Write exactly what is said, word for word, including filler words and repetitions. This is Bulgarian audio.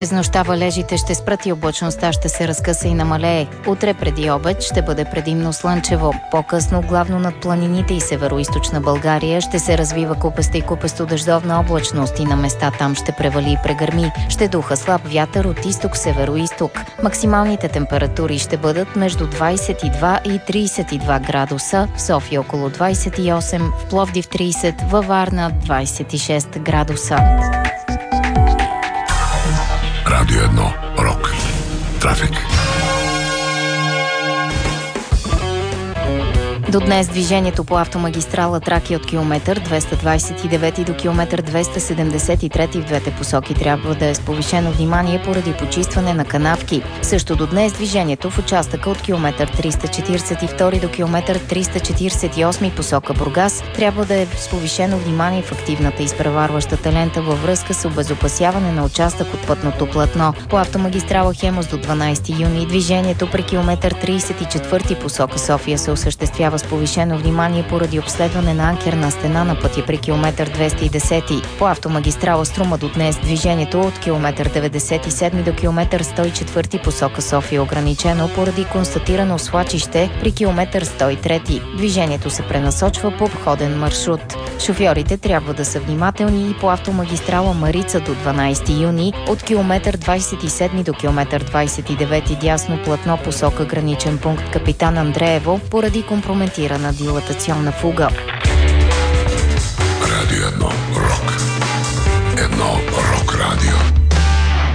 През нощта валежите ще спрат и облачността ще се разкъса и намалее. Утре преди обед ще бъде предимно слънчево. По-късно, главно над планините и североизточна България, ще се развива купеста и купесто-дъждовна облачност и на места там ще превали и прегърми. Ще духа слаб вятър от изток-североизток. Максималните температури ще бъдат между двадесет и два и тридесет и два градуса, в София около двадесет и осем, в Пловдив тридесет, във Варна двадесет и шест градуса. Радио едно. Рок. Трафик. До днес движението по автомагистрала Тракия от километър двеста двадесет и девети до километър двеста седемдесет и трети в двете посоки трябва да е с повишено внимание поради почистване на канавки. Също до днес движението в участъка от километър триста четиридесет и втори до километър триста четиридесет и осми посока Бургас трябва да е с повишено внимание в активната изпреварващата лента във връзка с обезопасяване на участък от пътното платно. По автомагистрала Хемус до дванадесети юни движението при километър тридесет и четвърти посока София се осъществява с повишено внимание поради обследване на анкерна стена на пътя при километър двеста и десети. По автомагистрала Струма до днес движението от километър деветдесет и седми до километър сто и четвърти посока София е ограничено поради констатирано свлачище при километър сто и трети. Движението се пренасочва по обходен маршрут. Шофьорите трябва да са внимателни и по автомагистрала Марица до дванадесети юни от километър двадесет и седми до километър двадесет и девети дясно платно посока граничен пункт Капитан Андреево поради компрометирана дилатационна фуга. Радио едно. Рок. Едно рок радио.